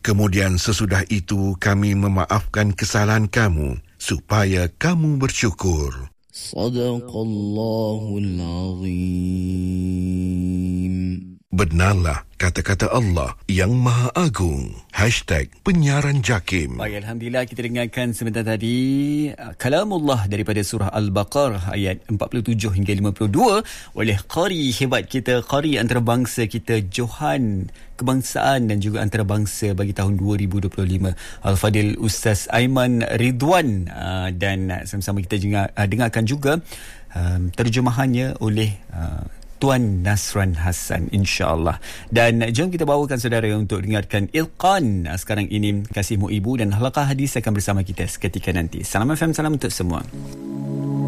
Kemudian sesudah itu kami memaafkan kesalahan kamu supaya kamu bersyukur. Sadaqallahul Azim. Benarlah kata-kata Allah yang Maha Agung. #Penyiaran Jakim. Baik, Alhamdulillah kita dengarkan sebentar tadi Kalamullah daripada surah Al-Baqarah ayat 47 hingga 52 oleh qari hebat kita, qari antarabangsa kita, Johan Kebangsaan dan juga antarabangsa bagi tahun 2025, Al-Fadil Ustaz Aiman Ridwan, dan sama-sama kita dengarkan juga terjemahannya oleh Tuan Nasran Hassan, insya-Allah. Dan jom kita bawakan saudara untuk dengarkan Ilqan sekarang ini, Kasihmu Ibu, dan halaqah hadis akan bersama kita seketika nanti. Salam FM, salam untuk semua.